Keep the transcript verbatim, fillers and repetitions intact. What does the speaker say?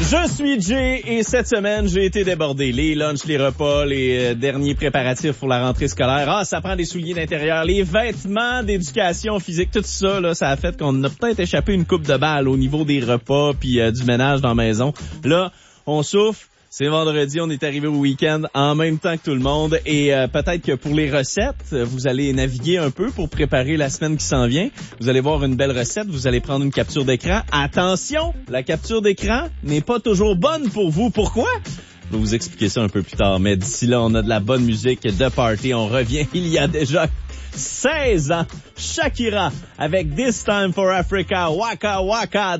Je suis Jay et cette semaine, j'ai été débordé. Les lunchs, les repas, les euh, derniers préparatifs pour la rentrée scolaire. Ah, ça prend des souliers d'intérieur, les vêtements d'éducation physique, tout ça, là, ça a fait qu'on a peut-être échappé une coupe de balle au niveau des repas puis euh, du ménage dans la maison. Là, on souffle. C'est vendredi, on est arrivé au week-end en même temps que tout le monde et euh, peut-être que pour les recettes, vous allez naviguer un peu pour préparer la semaine qui s'en vient. Vous allez voir une belle recette, vous allez prendre une capture d'écran. Attention, la capture d'écran n'est pas toujours bonne pour vous. Pourquoi? Je vais vous expliquer ça un peu plus tard, mais d'ici là, on a de la bonne musique de party. On revient il y a déjà seize ans. Shakira avec This Time for Africa, Waka Waka.